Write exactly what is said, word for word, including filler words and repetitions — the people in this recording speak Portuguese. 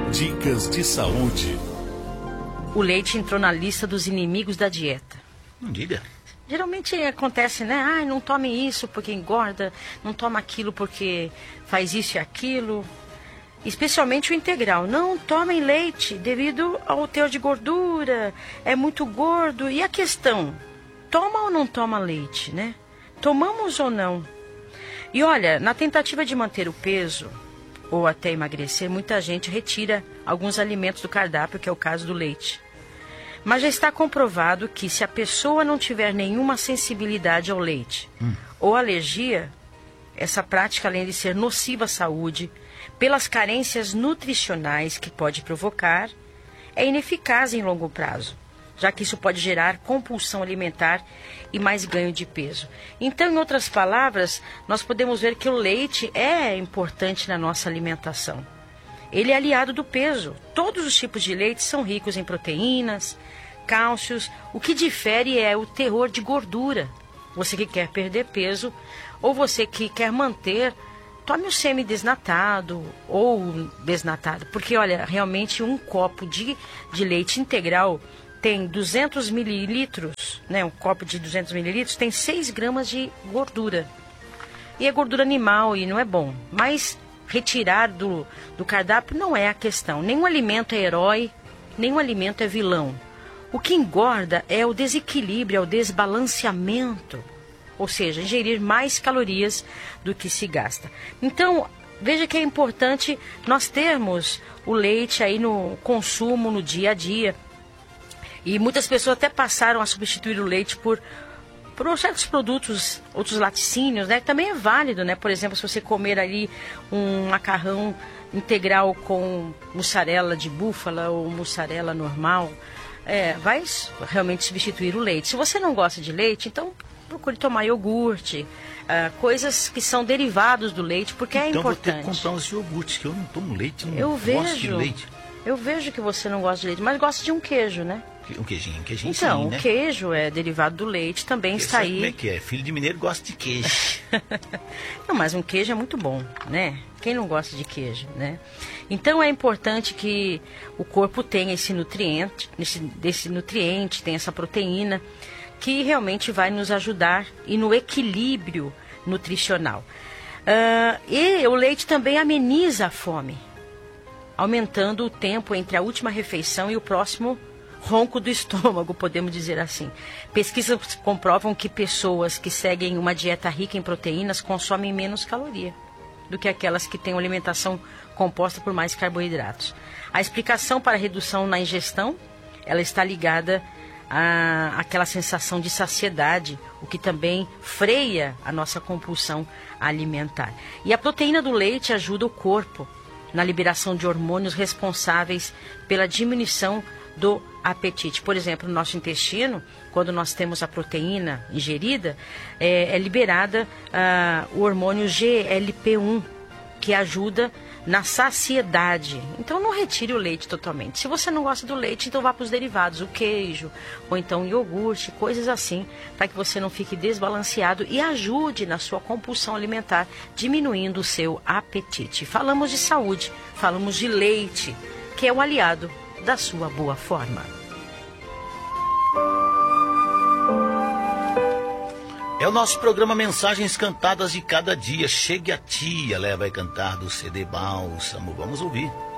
Dicas de saúde. O leite entrou na lista dos inimigos da dieta. Não diga. Geralmente acontece, né? Ai, não tome isso porque engorda, não toma aquilo porque faz isso e aquilo. Especialmente o integral. Não tomem leite devido ao teor de gordura, é muito gordo. E a questão, toma ou não toma leite, né? Tomamos ou não? E olha, na tentativa de manter o peso ou até emagrecer, muita gente retira alguns alimentos do cardápio, que é o caso do leite. Mas já está comprovado que se a pessoa não tiver nenhuma sensibilidade ao leite hum. ou alergia, essa prática, além de ser nociva à saúde, pelas carências nutricionais que pode provocar, é ineficaz em longo prazo, já que isso pode gerar compulsão alimentar e mais ganho de peso. Então, em outras palavras, nós podemos ver que o leite é importante na nossa alimentação. Ele é aliado do peso. Todos os tipos de leite são ricos em proteínas, cálcios. O que difere é o teor de gordura. Você que quer perder peso ou você que quer manter, tome o semi-desnatado ou desnatado. Porque, olha, realmente um copo de, de leite integral tem duzentos mililitros, né? Um copo de duzentos mililitros tem seis gramas de gordura. E é gordura animal e não é bom. Mas retirar do, do cardápio não é a questão. Nenhum alimento é herói, nenhum alimento é vilão. O que engorda é o desequilíbrio, é o desbalanceamento. Ou seja, ingerir mais calorias do que se gasta. Então, veja que é importante nós termos o leite aí no consumo, no dia a dia. E muitas pessoas até passaram a substituir o leite por, por certos produtos, outros laticínios, né? Também é válido, né? Por exemplo, se você comer ali um macarrão integral com mussarela de búfala ou mussarela normal, é, vai realmente substituir o leite. Se você não gosta de leite, então procure tomar iogurte, uh, coisas que são derivados do leite, porque então, é importante. Então vou ter que comprar uns iogurtes, que eu não tomo leite, não eu gosto vejo, de leite. Eu vejo que você não gosta de leite, mas gosta de um queijo, né? Um queijinho, um queijinho então, sim, o né? queijo é derivado do leite, também Porque está sabe aí. Como é que é? Filho de mineiro gosta de queijo. Não, mas um queijo é muito bom, né? Quem não gosta de queijo, né? Então é importante que o corpo tenha esse nutriente, esse, desse nutriente, tenha essa proteína, que realmente vai nos ajudar e no equilíbrio nutricional. Uh, e o leite também ameniza a fome, aumentando o tempo entre a última refeição e o próximo ronco do estômago, podemos dizer assim. Pesquisas comprovam que pessoas que seguem uma dieta rica em proteínas consomem menos caloria do que aquelas que têm uma alimentação composta por mais carboidratos. A explicação para a redução na ingestão, ela está ligada à, àquela sensação de saciedade, o que também freia a nossa compulsão alimentar. E a proteína do leite ajuda o corpo na liberação de hormônios responsáveis pela diminuição do apetite. Por exemplo, no nosso intestino, quando nós temos a proteína ingerida, é, é liberada ah, o hormônio G L P um, que ajuda na saciedade. Então não retire o leite totalmente. Se você não gosta do leite, então vá para os derivados, o queijo, ou então iogurte, coisas assim, para que você não fique desbalanceado e ajude na sua compulsão alimentar, diminuindo o seu apetite. Falamos de saúde, falamos de leite, que é o aliado da sua boa forma. É o nosso programa Mensagens Cantadas de Cada Dia. Chegue a Tia, ela vai cantar do C D Bálsamo. Vamos ouvir.